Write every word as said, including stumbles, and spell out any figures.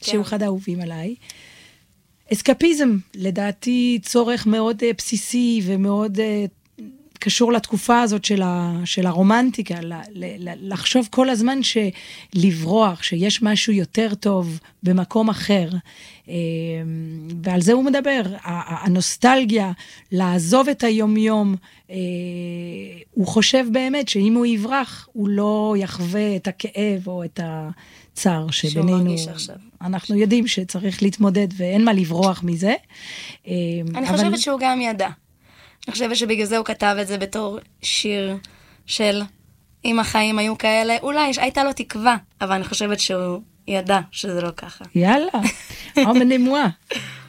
שהוא אחד האהובים עליי. אסקפיזם, לדעתי צורך מאוד בסיסי ומאוד קשור לתקופה הזאת של, ה, של הרומנטיקה, ל, ל, לחשוב כל הזמן שלברוח, שיש משהו יותר טוב במקום אחר, ועל זה הוא מדבר, הנוסטלגיה, לעזוב את היום-יום, הוא חושב באמת שאם הוא יברח, הוא לא יחווה את הכאב או את הצער שבינינו. אנחנו יודעים שצריך להתמודד ואין מה לברוח מזה. אני אבל... חושבת שהוא גם ידע. אני חושבת שבגלל זה הוא כתב את זה בתור שיר של אם החיים היו כאלה, אולי הייתה לו תקווה, אבל אני חושבת שהוא ידע שזה לא ככה. יאללה, אמנמואה.